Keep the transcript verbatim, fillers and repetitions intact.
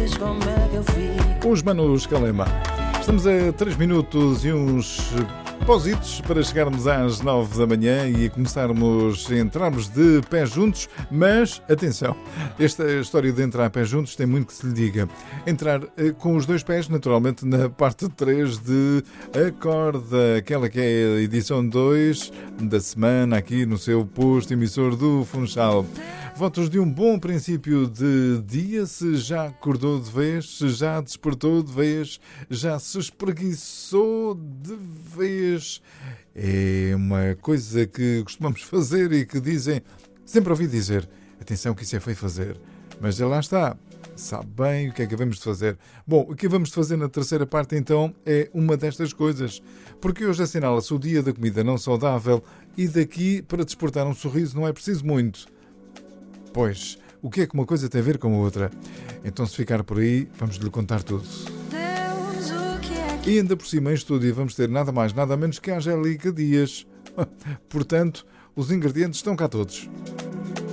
Os Manos Calema. Estamos a três minutos e uns positos para chegarmos às nove da manhã e começarmos a entrarmos de pé juntos, mas atenção, esta história de entrar a pé juntos tem muito que se lhe diga. Entrar com os dois pés, naturalmente, na parte três de Acorda, aquela que é a edição dois da semana, aqui no seu posto emissor do Funchal. Votos de um bom princípio de dia, se já acordou de vez, se já despertou de vez, já se espreguiçou de vez. É uma coisa que costumamos fazer e que dizem, sempre ouvi dizer, atenção que isso é feio fazer, mas já lá está, sabe bem o que é que vamos de fazer. Bom, o que vamos de fazer na terceira parte então é uma destas coisas, porque hoje assinala-se o dia da comida não saudável e daqui para desportar um sorriso não é preciso muito. Pois, o que é que uma coisa tem a ver com a outra? Então, se ficar por aí, vamos lhe contar tudo. Deus, o que é que... E ainda por cima, em estúdio, vamos ter nada mais, nada menos que a Angélica Dias. Portanto, os ingredientes estão cá todos.